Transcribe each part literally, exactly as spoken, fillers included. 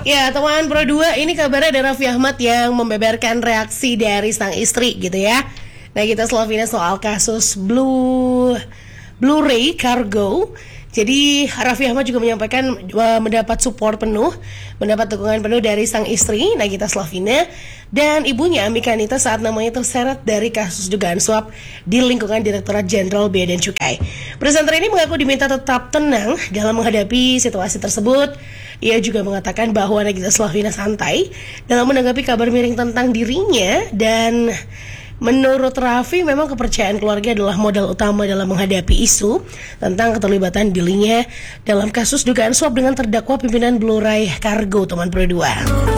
Ya teman Pro dua, ini kabarnya ada Raffi Ahmad yang membeberkan reaksi dari sang istri gitu ya. Nah kita Slovenia soal kasus Blue Blu-ray Cargo. Jadi Raffi Ahmad juga menyampaikan uh, mendapat support penuh, mendapat dukungan penuh dari sang istri Nagita Slavina dan ibunya Amika Anita saat namanya terseret dari kasus dugaan suap di lingkungan Direktorat Jenderal Bea dan Cukai. Presenter ini mengaku diminta tetap tenang dalam menghadapi situasi tersebut. Ia juga mengatakan bahwa Nagita Slavina santai dalam menanggapi kabar miring tentang dirinya dan menurut Raffi, memang kepercayaan keluarga adalah modal utama dalam menghadapi isu tentang keterlibatan dirinya dalam kasus dugaan suap dengan terdakwa pimpinan Blu-ray Cargo, teman Pro dua.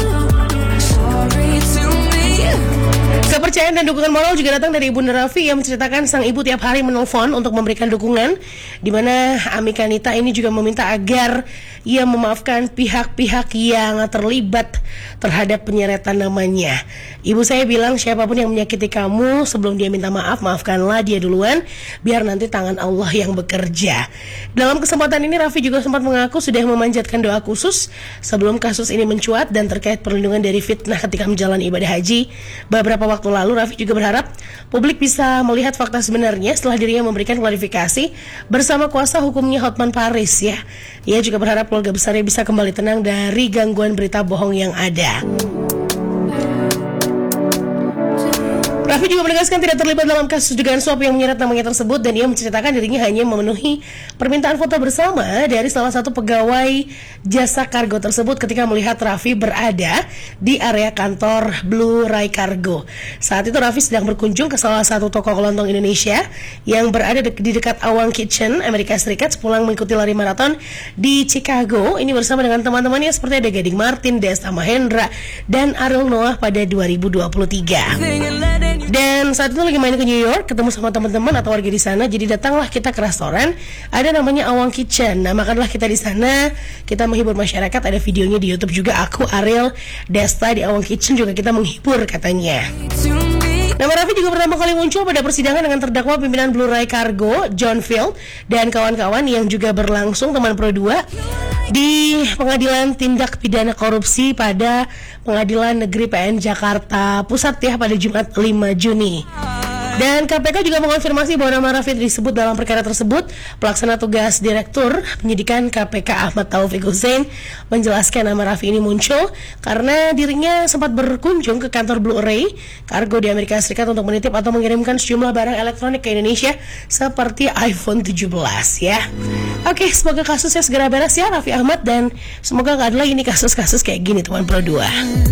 Kepercayaan dan dukungan moral juga datang dari Ibunda Raffi yang menceritakan sang ibu tiap hari menelpon untuk memberikan dukungan, di mana Amika Anita ini juga meminta agar ia memaafkan pihak-pihak yang terlibat terhadap penyeretan namanya. Ibu saya bilang siapapun yang menyakiti kamu sebelum dia minta maaf, maafkanlah dia duluan, biar nanti tangan Allah yang bekerja. Dalam kesempatan ini Raffi juga sempat mengaku sudah memanjatkan doa khusus sebelum kasus ini mencuat dan terkait perlindungan dari fitnah ketika menjalani ibadah haji beberapa waktu lalu. Raffi juga berharap publik bisa melihat fakta sebenarnya setelah dirinya memberikan klarifikasi bersama kuasa hukumnya Hotman Paris ya. Ia juga berharap keluarga besarnya bisa kembali tenang dari gangguan berita bohong yang ada. Raffi juga menegaskan tidak terlibat dalam kasus dugaan suap yang menyeret namanya tersebut dan ia menceritakan dirinya hanya memenuhi permintaan foto bersama dari salah satu pegawai jasa kargo tersebut ketika melihat Raffi berada di area kantor Blu-ray Cargo. Saat itu Raffi sedang berkunjung ke salah satu toko kelontong Indonesia yang berada de- di dekat Awang Kitchen, Amerika Serikat, sepulang mengikuti lari maraton di Chicago. Ini bersama dengan teman-temannya seperti ada Gading Martin, Desta Mahendra, dan Ariel Noah pada dua ribu dua puluh tiga. Dan saat itu lagi main ke New York, ketemu sama teman-teman atau warga di sana. Jadi datanglah kita ke restoran, ada namanya Awang Kitchen. Nah makanlah kita di sana, kita menghibur masyarakat. Ada videonya di YouTube juga. Aku, Ariel, Desta di Awang Kitchen juga kita menghibur katanya. Nama Raffi juga pertama kali muncul pada persidangan dengan terdakwa pimpinan Blu-ray Cargo, John Field dan kawan-kawan yang juga berlangsung teman Pro dua di Pengadilan Tindak Pidana Korupsi pada Pengadilan Negeri P N Jakarta Pusat ya pada Jumat lima Juni. Dan K P K juga mengonfirmasi bahwa nama Raffi disebut dalam perkara tersebut. Pelaksana tugas Direktur Penyidikan K P K Ahmad Taufik Hussein menjelaskan nama Raffi ini muncul karena dirinya sempat berkunjung ke kantor Blu-ray Cargo di Amerika Serikat untuk menitip atau mengirimkan sejumlah barang elektronik ke Indonesia seperti iPhone tujuh belas ya. Oke, semoga kasusnya segera beres ya Raffi Ahmad dan semoga gak ada lagi ini kasus-kasus kayak gini teman Pro dua.